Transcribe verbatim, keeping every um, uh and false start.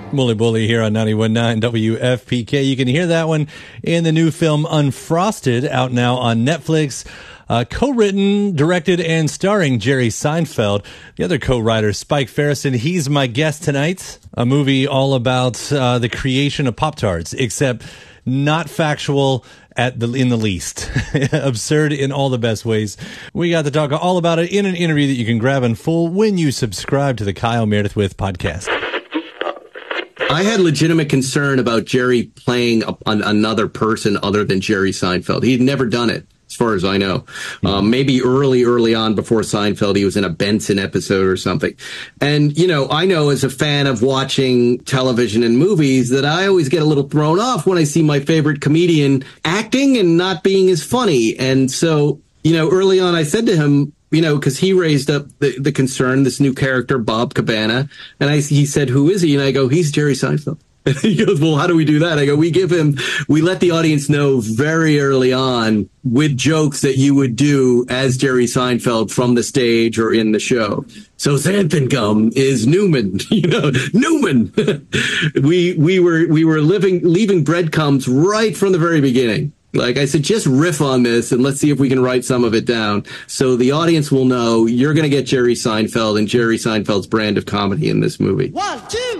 Wooly Bully here on ninety-one point nine W F P K. You can hear that one in the new film Unfrosted, out now on Netflix. Uh, co-written, directed, and starring Jerry Seinfeld. The other co-writer, Spike Ferrison, he's my guest tonight. A movie all about uh, the creation of Pop-Tarts, except not factual at the in the least. Absurd in all the best ways. We got to talk all about it in an interview that you can grab in full when you subscribe to the Kyle Meredith With podcast. I had legitimate concern about Jerry playing a, an, another person other than Jerry Seinfeld. He'd never done it, as far as I know. Mm-hmm. Um, maybe early, early on before Seinfeld, he was in a Benson episode or something. And, you know, I know as a fan of watching television and movies that I always get a little thrown off when I see my favorite comedian acting and not being as funny. And so, you know, early on, I said to him, you know, because he raised up the, the concern, this new character, Bob Cabana. And I, he said, who is he? And I go, he's Jerry Seinfeld. And he goes, well, how do we do that? I go, we give him, we let the audience know very early on with jokes that you would do as Jerry Seinfeld from the stage or in the show. So Xanthan Gum is Newman, you know, Newman. we, we were, we were living, leaving breadcrumbs right from the very beginning. Like I said, just riff on this and let's see if we can write some of it down. So the audience will know you're going to get Jerry Seinfeld and Jerry Seinfeld's brand of comedy in this movie. One, two.